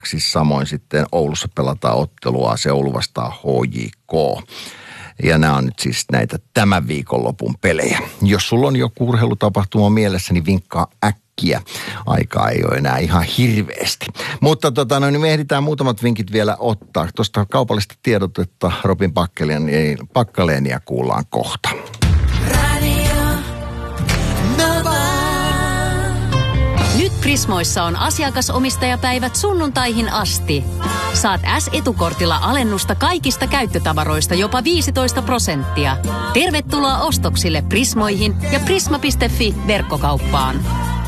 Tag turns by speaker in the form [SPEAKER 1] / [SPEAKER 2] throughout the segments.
[SPEAKER 1] siis samoin sitten Oulussa pelataan ottelua Oulu vastaan HJK. Ja nämä on nyt siis näitä tämän viikonlopun pelejä. Jos sulla on joku urheilutapahtuma mielessä, niin vinkkaa äkkiä. Aikaa ei ole enää ihan hirveästi. Mutta niin me ehditään muutamat vinkit vielä ottaa. Tuosta kaupallista tiedotetta Robin Pakkaleenia kuullaan kohta.
[SPEAKER 2] Nyt Prismoissa on asiakasomistajapäivät sunnuntaihin asti. Saat S-etukortilla alennusta kaikista käyttötavaroista jopa 15%. Tervetuloa ostoksille Prismoihin ja prisma.fi verkkokauppaan.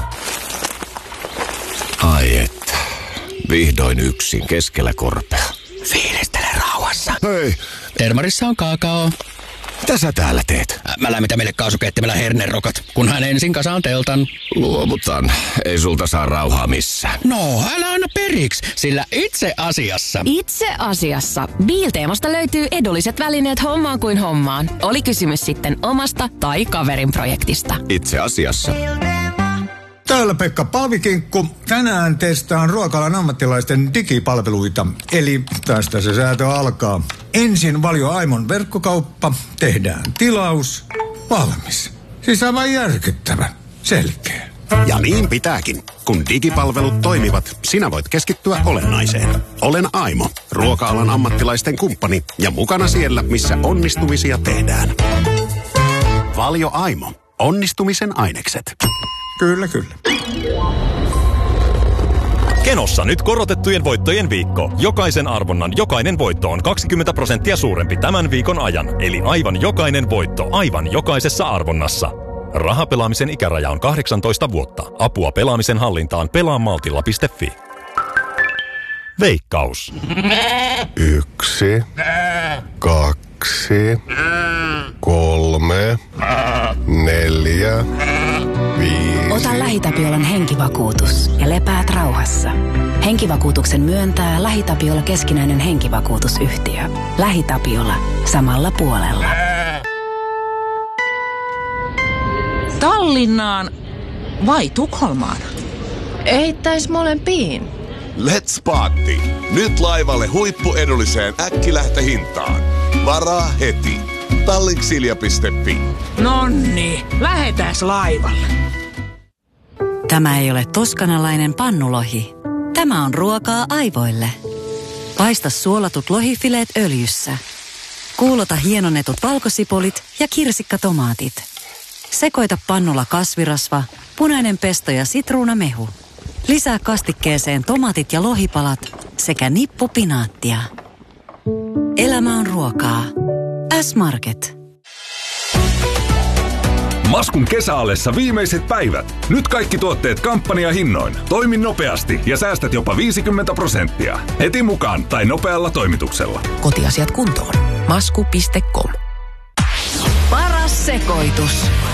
[SPEAKER 3] Ai että, vihdoin yksin keskellä korpea. Fiilistele rauhassa. Hei!
[SPEAKER 4] Termarissa on kaakao.
[SPEAKER 3] Mitä sä täällä teet?
[SPEAKER 4] Mä lämmitän meille kaasukeittimellä hernerokat, kun hän ensin kasaan teltan.
[SPEAKER 3] Luovutan. Ei sulta saa rauhaa missään.
[SPEAKER 4] No, älä anna periksi, sillä itse asiassa Bilteemosta löytyy edulliset välineet hommaan kuin hommaan. Oli kysymys sitten omasta tai kaverin projektista.
[SPEAKER 3] Itse asiassa.
[SPEAKER 5] Täällä Pekka Palvikinkku. Tänään testaan ruoka-alan ammattilaisten digipalveluita. Eli tästä se säätö alkaa. Ensin Valio Aimon verkkokauppa. Tehdään tilaus. Valmis. Siis aivan järkyttävä. Selkeä.
[SPEAKER 3] Ja niin pitääkin. Kun digipalvelut toimivat, sinä voit keskittyä olennaiseen. Olen Aimo, ruoka-alan ammattilaisten kumppani ja mukana siellä, missä onnistumisia tehdään. Valio Aimo. Onnistumisen ainekset.
[SPEAKER 5] Kyllä.
[SPEAKER 6] Kenossa nyt korotettujen voittojen viikko. Jokaisen arvonnan jokainen voitto on 20% suurempi tämän viikon ajan. Eli aivan jokainen voitto aivan jokaisessa arvonnassa. Rahapelaamisen ikäraja on 18 vuotta. Apua pelaamisen hallintaan pelaamaltilla.fi. Veikkaus.
[SPEAKER 7] 1, 2, 3, 4, 5.
[SPEAKER 8] Ota LähiTapiolan henkivakuutus ja lepäät rauhassa. Henkivakuutuksen myöntää LähiTapiola keskinäinen henkivakuutusyhtiö. LähiTapiola. Samalla puolella.
[SPEAKER 9] Tallinnaan vai Tukholmaan?
[SPEAKER 10] Eittäis molempiin.
[SPEAKER 11] Let's party! Nyt laivalle huippuedulliseen äkkilähtöhintaan. Varaa heti. Tallinksilja.fi.
[SPEAKER 9] Nonni, lähetääs laivalle.
[SPEAKER 8] Tämä ei ole toskanalainen pannulohi. Tämä on ruokaa aivoille. Paista suolatut lohifileet öljyssä. Kuulota hienonnetut valkosipulit ja kirsikkatomaatit. Sekoita pannulla kasvirasva, punainen pesto ja sitruunamehu. Lisää kastikkeeseen tomaatit ja lohipalat sekä nippu pinaattia. Elämä on ruokaa. S-Market.
[SPEAKER 12] Maskun kesäalessa viimeiset päivät. Nyt kaikki tuotteet kampanjahinnoin. Toimi nopeasti ja säästät jopa 50%. Heti mukaan tai nopealla toimituksella.
[SPEAKER 9] Kotiasiat kuntoon. Masku.com.
[SPEAKER 2] Paras sekoitus.